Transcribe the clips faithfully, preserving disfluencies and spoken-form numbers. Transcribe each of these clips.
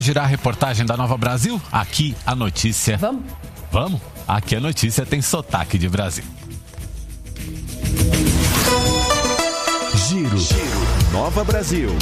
Girar a reportagem da Nova Brasil? Aqui a notícia... Vamos? Vamos? Aqui a notícia tem sotaque de Brasil. Giro, Giro. Nova Brasil.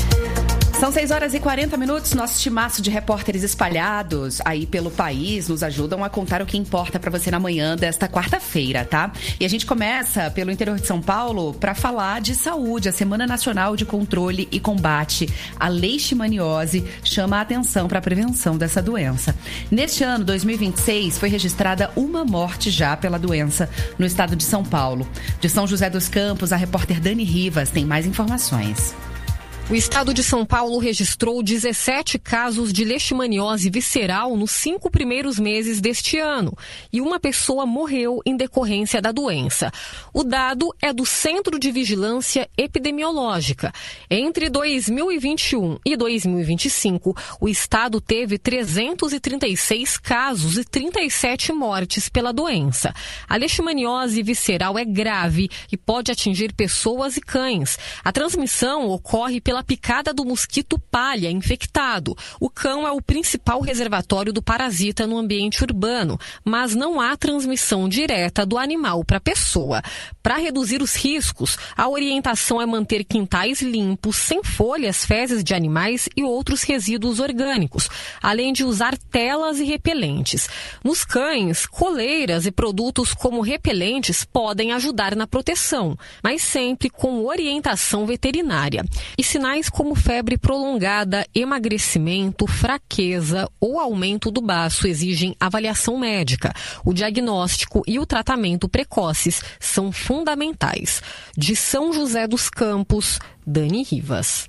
São seis horas e quarenta minutos, nosso timaço de repórteres espalhados aí pelo país nos ajudam a contar o que importa para você na manhã desta quarta-feira, tá? E a gente começa pelo interior de São Paulo para falar de saúde. A Semana Nacional de Controle e Combate à Leishmaniose chama a atenção para a prevenção dessa doença. Neste ano, dois mil e vinte e seis, foi registrada uma morte já pela doença no estado de São Paulo. De São José dos Campos, a repórter Dani Rivas tem mais informações. O estado de São Paulo registrou dezessete casos de leishmaniose visceral nos cinco primeiros meses deste ano e uma pessoa morreu em decorrência da doença. O dado é do Centro de Vigilância Epidemiológica. Entre dois mil e vinte e um e dois mil e vinte e cinco, o estado teve trezentos e trinta e seis casos e trinta e sete mortes pela doença. A leishmaniose visceral é grave e pode atingir pessoas e cães. A transmissão ocorre pela pela picada do mosquito palha infectado. O cão é o principal reservatório do parasita no ambiente urbano, mas não há transmissão direta do animal para a pessoa. Para reduzir os riscos, a orientação é manter quintais limpos, sem folhas, fezes de animais e outros resíduos orgânicos, além de usar telas e repelentes. Nos cães, coleiras e produtos como repelentes podem ajudar na proteção, mas sempre com orientação veterinária. E sinais como febre prolongada, emagrecimento, fraqueza ou aumento do baço exigem avaliação médica. O diagnóstico e o tratamento precoces são fundamentais. De São José dos Campos, Dani Rivas.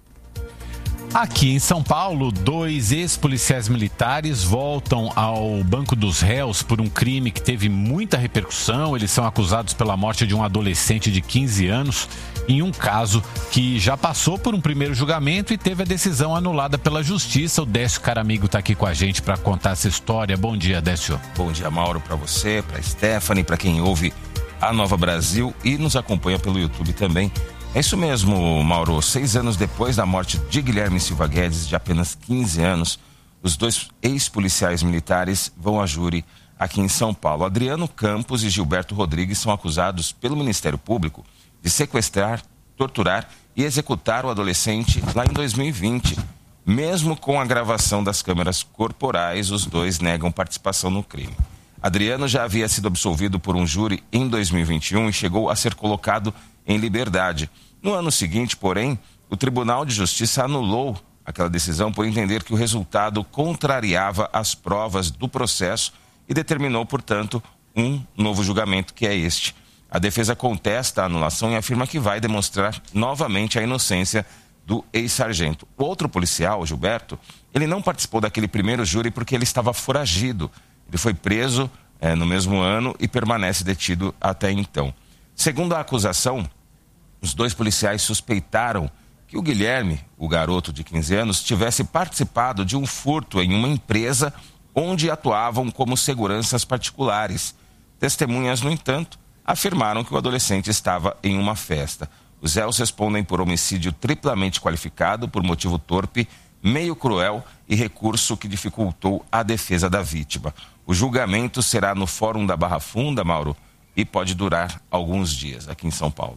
Aqui em São Paulo, dois ex-policiais militares voltam ao banco dos réus por um crime que teve muita repercussão. Eles são acusados pela morte de um adolescente de quinze anos em um caso que já passou por um primeiro julgamento e teve a decisão anulada pela Justiça. O Décio Caramigo está aqui com a gente para contar essa história. Bom dia, Décio. Bom dia, Mauro, para você, para Stephanie, para quem ouve a Nova Brasil e nos acompanha pelo YouTube também. É isso mesmo, Mauro. Seis anos depois da morte de Guilherme Silva Guedes, de apenas quinze anos, os dois ex-policiais militares vão a júri aqui em São Paulo. Adriano Campos e Gilberto Rodrigues são acusados pelo Ministério Público de sequestrar, torturar e executar o adolescente lá em dois mil e vinte. Mesmo com a gravação das câmeras corporais, os dois negam participação no crime. Adriano já havia sido absolvido por um júri em dois mil e vinte e um e chegou a ser colocado em liberdade. No ano seguinte, porém, o Tribunal de Justiça anulou aquela decisão por entender que o resultado contrariava as provas do processo e determinou, portanto, um novo julgamento, que é este. A defesa contesta a anulação e afirma que vai demonstrar novamente a inocência do ex-sargento. O outro policial, Gilberto, ele não participou daquele primeiro júri porque ele estava foragido. Ele foi preso é, no mesmo ano e permanece detido até então. Segundo a acusação, os dois policiais suspeitaram que o Guilherme, o garoto de quinze anos, tivesse participado de um furto em uma empresa onde atuavam como seguranças particulares. Testemunhas, no entanto, afirmaram que o adolescente estava em uma festa. Os réus respondem por homicídio triplamente qualificado, por motivo torpe, meio cruel e recurso que dificultou a defesa da vítima. O julgamento será no Fórum da Barra Funda, Mauro, e pode durar alguns dias aqui em São Paulo.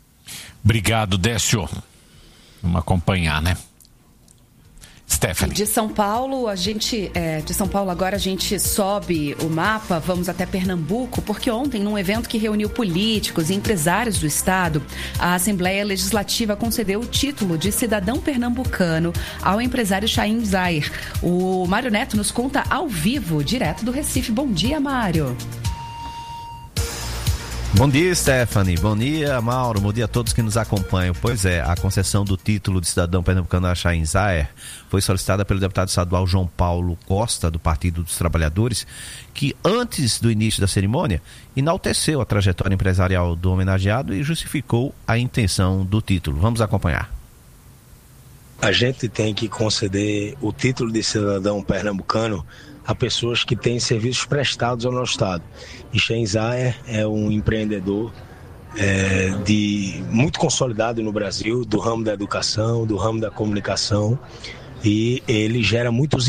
Obrigado, Décio. Vamos acompanhar, né? Stephanie. De São Paulo, a gente, é, de São Paulo agora a gente sobe o mapa, vamos até Pernambuco, porque ontem, num evento que reuniu políticos e empresários do estado, a Assembleia Legislativa concedeu o título de cidadão pernambucano ao empresário Chaim Zair. O Mário Neto nos conta ao vivo, direto do Recife. Bom dia, Mário. Bom dia, Stephanie. Bom dia, Mauro. Bom dia a todos que nos acompanham. Pois é, a concessão do título de cidadão pernambucano a Chaim Zair foi solicitada pelo deputado estadual João Paulo Costa, do Partido dos Trabalhadores, que antes do início da cerimônia enalteceu a trajetória empresarial do homenageado e justificou a intenção do título. Vamos acompanhar. A gente tem que conceder o título de cidadão pernambucano a pessoas que têm serviços prestados ao nosso estado. E Chaim Zair é um empreendedor é, de, muito consolidado no Brasil, do ramo da educação, do ramo da comunicação, e ele gera muitos